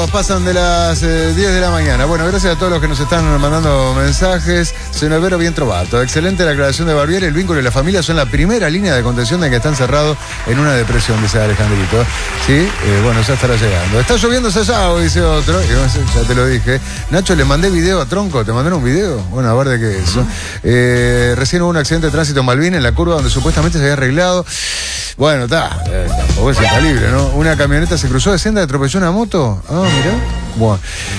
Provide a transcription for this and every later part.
minutos pasan de las 10 de la mañana. Bueno, gracias a todos los que nos están mandando mensajes. Señor Albero, bien trovato. Excelente la aclaración de Barbieri. El vínculo y la familia son la primera línea de contención de que está encerrado en una depresión, dice Alejandrito. Sí, bueno, ya estará llegando. Está lloviendo Sayago, dice otro. Y bueno, ya te lo dije. Nacho, le mandé video a Tronco. ¿Te mandaron un video? Bueno, a ver de qué es eso. Recién hubo un accidente de tránsito en Malvin, en la curva donde supuestamente se había arreglado. Bueno, está. Tampoco es infalible, ¿no? Una camioneta se cruzó de senda y atropelló una moto. Ah, mirá.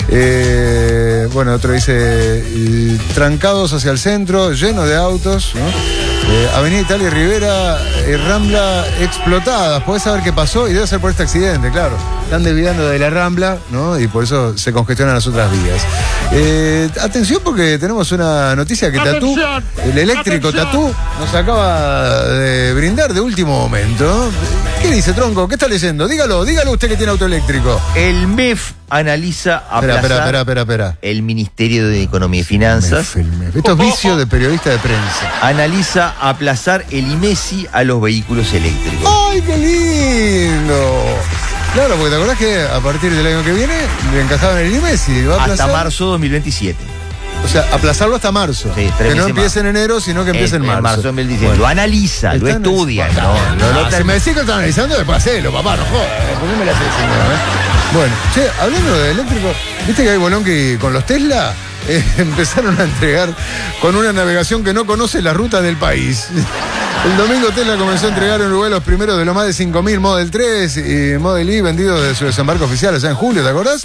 Bueno, otro dice trancados hacia el centro, lleno de autos, ¿no? Avenida Italia y Rivera, Rambla explotadas. Podés saber qué pasó y debe ser por este accidente, claro. Están desviando de la Rambla, ¿no? Y por eso se congestionan las otras vías. Atención, porque tenemos una noticia que Tatú, el eléctrico Tatú, nos acaba de brindar de último momento. ¿Qué dice, Tronco? ¿Qué está leyendo? Dígalo usted que tiene auto eléctrico. El MEF analiza aplazar Espera. el Ministerio de Economía y Finanzas. MEF. Esto es vicio de periodista de prensa. Analiza aplazar el IMESI a los vehículos eléctricos. ¡Ay, qué lindo! Claro, porque te acordás que a partir del año que viene le encajaban el IMESI. Va a hasta marzo 2027. O sea, aplazarlo hasta marzo. Sí, que no empiece en enero, sino que empiece en marzo. En marzo 2017. Bueno, lo analiza, lo estudia. Si me decís que lo están analizando, después hacelo, papá, no jodas. ¿Por qué me la haces, señor? Bueno, che, hablando de eléctrico, ¿viste que hay bolón que con los Tesla empezaron a entregar con una navegación que no conoce la ruta del país? El domingo Tesla comenzó a entregar en Uruguay los primeros de los más de 5.000 Model 3 y Model Y vendidos de su desembarco oficial allá en julio, ¿te acordás?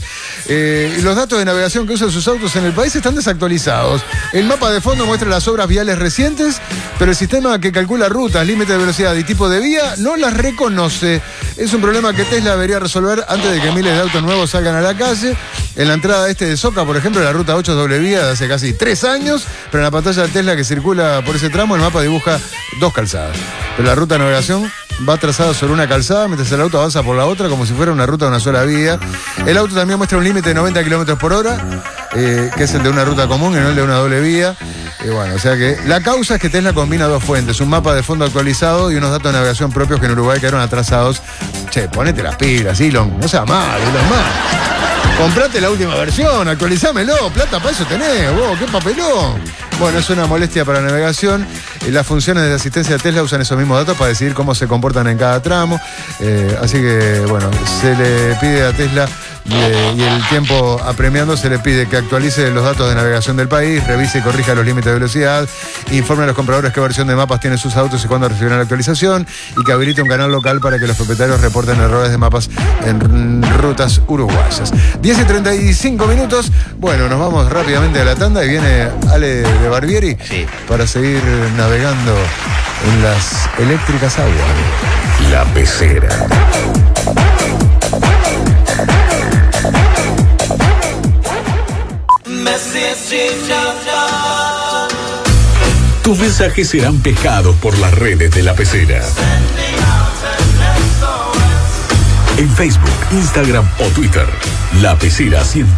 Y los datos de navegación que usan sus autos en el país están desactualizados. El mapa de fondo muestra las obras viales recientes, pero el sistema que calcula rutas, límite de velocidad y tipo de vía no las reconoce. Es un problema que Tesla debería resolver antes de que miles de autos nuevos salgan a la calle. En la entrada de Soca, por ejemplo, la ruta 8 doble vía de hace casi 3 años, pero en la pantalla de Tesla que circula por ese tramo, el mapa dibuja 2 calzadas. Pero la ruta de navegación va trazada sobre una calzada, mientras el auto avanza por la otra como si fuera una ruta de una sola vía. El auto también muestra un límite de 90 km por hora, que es el de una ruta común y no el de una doble vía. Bueno, o sea que la causa es que Tesla combina 2 fuentes, un mapa de fondo actualizado y unos datos de navegación propios que en Uruguay quedaron atrasados. Che, ponete las pilas, Elon, no sea mal, Elon más. Comprate la última versión, actualizámelo, plata para eso tenés, vos, qué papelón. Bueno, es una molestia para la navegación. Las funciones de asistencia de Tesla usan esos mismos datos para decidir cómo se comportan en cada tramo. Así que, bueno, se le pide a Tesla y el tiempo apremiando se le pide que actualice los datos de navegación del país, revise y corrija los límites de velocidad, informe a los compradores qué versión de mapas tienen sus autos y cuándo recibirán la actualización, y que habilite un canal local para que los propietarios reporten errores de mapas en rutas uruguayas. 10:35. Bueno, nos vamos rápidamente a la tanda y viene Ale de Barbieri para seguir navegando en las eléctricas aguas. La Pecera. Tus mensajes serán pescados por las redes de La Pecera. En Facebook, Instagram o Twitter, La Pecera 100.9.